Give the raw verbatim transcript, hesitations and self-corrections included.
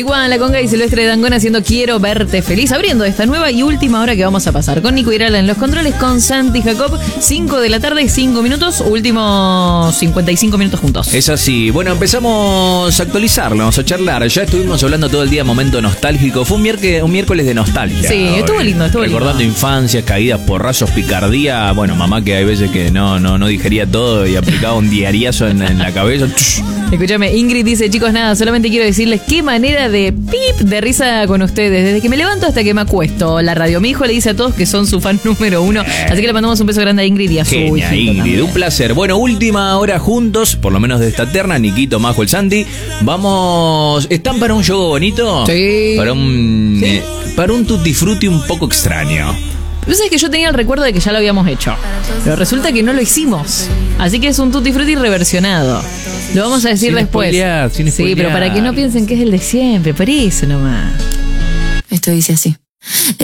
One, La Conga y Silvestre Dangond haciendo Quiero Verte Feliz, abriendo esta nueva y última hora que vamos a pasar con Nico Irala en los controles, con Santi Jacob. Cinco de la tarde, cinco minutos, últimos cincuenta y cinco minutos juntos. Es así. Bueno, empezamos a actualizarlo, vamos a charlar. Ya estuvimos hablando todo el día, momento nostálgico. Fue un miércoles, un miércoles de nostalgia. Sí, estuvo lindo, estuvo Recordando lindo. infancias, caídas, porrazos, picardía. Bueno, mamá que hay veces que no, no, no digería todo y aplicaba un diariazo en, en la cabeza. Escúchame, Ingrid dice, chicos, nada, solamente quiero decirles qué manera de pip de risa con ustedes, desde que me levanto hasta que me acuesto. La radio, mi hijo le dice a todos que son su fan número uno, así que le mandamos un beso grande a Ingrid y a su Genia, hijito Ingrid, también. un placer. Bueno, última hora juntos, por lo menos de esta terna, Niquito, Majo, el Santi. Vamos, ¿están para un juego bonito? Sí. Para un, Sí. eh, para un tutti frutti un poco extraño. Vos sabés que yo tenía el recuerdo de que ya lo habíamos hecho, pero resulta que no lo hicimos. Así que es un tutti frutti reversionado. Lo vamos a decir Sin después. spoilear, sin sí, spoilear. pero para que no piensen que es el de siempre, por eso nomás. Esto dice así.